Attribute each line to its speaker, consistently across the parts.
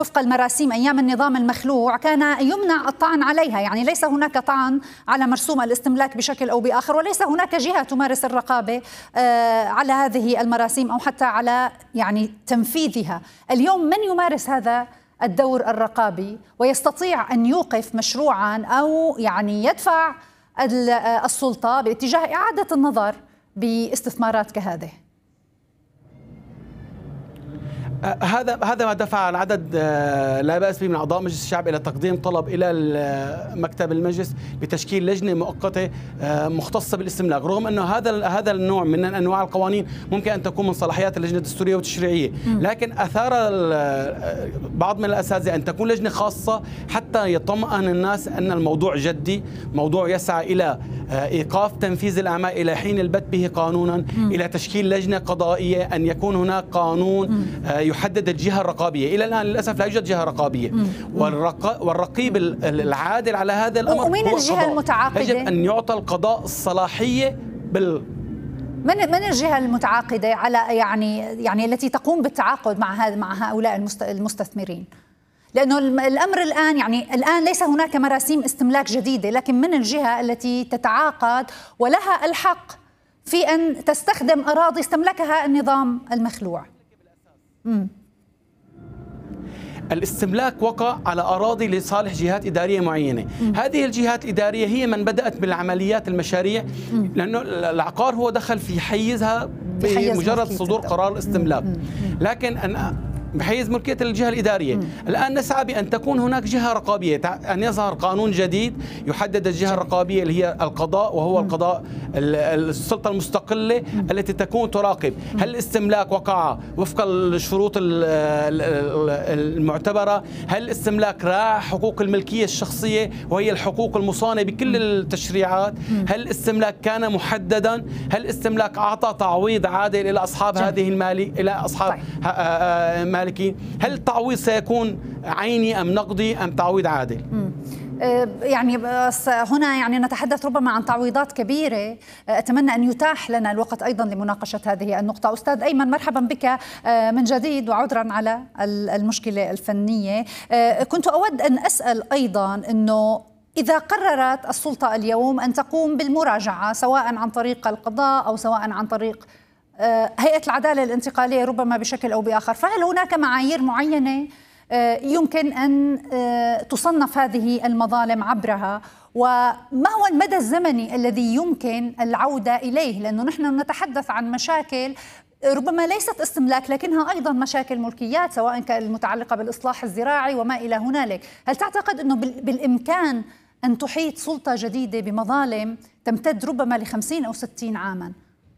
Speaker 1: وفق المراسيم أيام النظام المخلوع كان يمنع الطعن عليها، يعني ليس هناك طعن على مرسوم الاستملاك بشكل أو بآخر، وليس هناك جهة تمارس الرقابة على هذه المراسيم أو حتى على يعني تنفيذها. اليوم من يمارس هذا الدور الرقابي ويستطيع أن يوقف مشروعا أو يعني يدفع السلطة باتجاه إعادة النظر باستثمارات كهذه؟
Speaker 2: هذا ما دفع العدد لا بأس به من أعضاء مجلس الشعب إلى تقديم طلب إلى مكتب المجلس بتشكيل لجنة مؤقتة مختصة بالاستملاك، رغم أنه هذا النوع من أنواع القوانين ممكن أن تكون من صلاحيات اللجنة الدستورية والتشريعية، لكن أثار بعض من الأساتذة أن تكون لجنة خاصة حتى يطمئن الناس أن الموضوع جدي، موضوع يسعى إلى إيقاف تنفيذ الأعمال إلى حين البت به قانونا، إلى تشكيل لجنة قضائية، أن يكون هناك قانون يحدد الجهة الرقابية. إلى الآن للأسف لا يوجد جهة رقابية، والرقيب العادل على هذا الأمر
Speaker 1: ومين
Speaker 2: هو
Speaker 1: الجهة
Speaker 2: القضاء.
Speaker 1: المتعاقدة؟
Speaker 2: يجب أن يعطى القضاء الصلاحية
Speaker 1: من الجهة المتعاقدة على يعني التي تقوم بالتعاقد مع هؤلاء المستثمرين؟ لأنه الأمر الآن الآن ليس هناك مراسيم استملاك جديدة، لكن من الجهة التي تتعاقد ولها الحق في أن تستخدم أراضي استملكها النظام المخلوع.
Speaker 2: الاستملاك وقع على أراضي لصالح جهات إدارية معينة. هذه الجهات الإدارية هي من بدأت بالعمليات المشاريع، لأنه العقار هو دخل في حيزها بمجرد صدور قرار الاستملاك، لكن بحيز ملكية الجهة الإدارية. الآن نسعى بأن تكون هناك جهة رقابية، أن يظهر قانون جديد يحدد الجهة الرقابية اللي هي القضاء، وهو القضاء السلطة المستقلة التي تكون تراقب هل الاستملاك وقع وفق الشروط المعتبرة، هل الاستملاك راعى حقوق الملكية الشخصية وهي الحقوق المصانة بكل التشريعات، هل الاستملاك كان محددا، هل الاستملاك أعطى تعويض عادل إلى أصحاب هذه المالية، إلى أصحاب مالكي، هل التعويض سيكون عيني أم نقدي أم تعويض عادل؟
Speaker 1: يعني بس هنا نتحدث ربما عن تعويضات كبيرة. أتمنى أن يتاح لنا الوقت أيضا لمناقشة هذه النقطة. أستاذ أيمن، مرحبا بك من جديد وعذرا على المشكلة الفنية. كنت أود أن أسأل أيضا أنه إذا قررت السلطة اليوم أن تقوم بالمراجعة سواء عن طريق القضاء أو سواء عن طريق هيئة العدالة الانتقالية ربما بشكل أو بآخر، فهل هناك معايير معينة يمكن أن تصنف هذه المظالم عبرها؟ وما هو المدى الزمني الذي يمكن العودة إليه؟ لأنه نحن نتحدث عن مشاكل ربما ليست استملاك لكنها أيضا مشاكل ملكيات، سواء كانت المتعلقة بالإصلاح الزراعي وما إلى هنالك. هل تعتقد أنه بالإمكان أن تحيط سلطة جديدة بمظالم تمتد ربما ل50 أو 60 عاما؟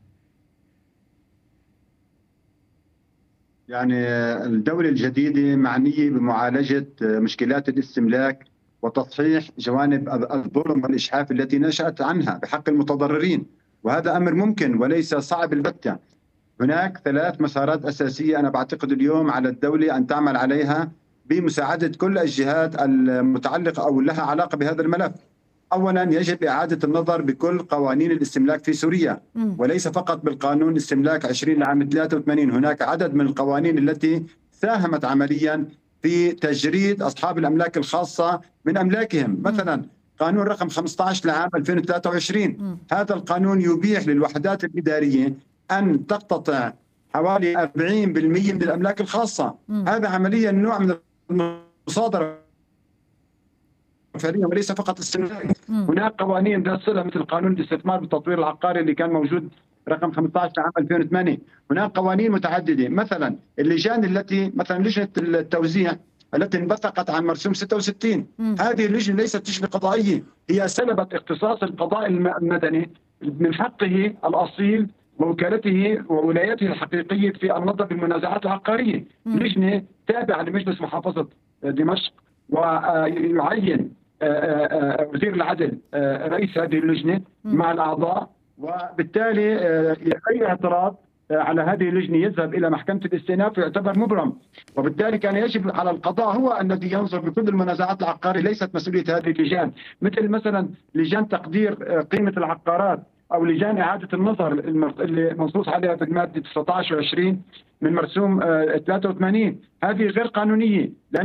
Speaker 3: يعني الدولة الجديدة معنية بمعالجة مشكلات الاستملاك وتصحيح جوانب الظلم والإجحاف التي نشأت عنها بحق المتضررين، وهذا أمر ممكن وليس صعب البتة. هناك 3 مسارات أساسية أنا بعتقد اليوم على الدولة أن تعمل عليها بمساعدة كل الجهات المتعلقة أو لها علاقة بهذا الملف. أولا، يجب إعادة النظر بكل قوانين الاستملاك في سوريا، وليس فقط بالقانون الاستملاك 20 لعام 83. هناك عدد من القوانين التي ساهمت عمليا في تجريد أصحاب الأملاك الخاصة من أملاكهم. مثلا قانون رقم 15 لعام 2023، هذا القانون يبيح للوحدات الإدارية أن تقتطع حوالي 40% من الأملاك الخاصة. هذا عمليا نوع من المصادرة فعليا وليس فقط استملاك. هناك قوانين ذات صلة مثل قانون الاستثمار بالتطوير العقاري اللي كان موجود رقم 15 عام 2008. هناك قوانين متعددة، مثلا اللجان التي مثلا لجنة التوزيع التي انبثقت عن مرسوم 66. هذه اللجنة ليست لجنة قضائية، هي سلبت اختصاص القضاء المدني من حقه الأصيل ووكالته وولايته الحقيقية في النظر بالمنازعات العقارية. لجنة تابعة لمجلس محافظة دمشق، ويعين وزير العدل رئيس هذه اللجنة مع الأعضاء، وبالتالي أي اعتراض على هذه اللجنة يذهب إلى محكمة الاستئناف ويعتبر مبرم. وبالتالي كان يجب على القضاء هو الذي ينظر بكل المنازعات العقارية، ليست مسؤولية هذه اللجان، مثلا لجان تقدير قيمة العقارات أو لجان إعادة النظر اللي منصوص عليها في المادة 19 و20 من مرسوم 83. هذه غير قانونية.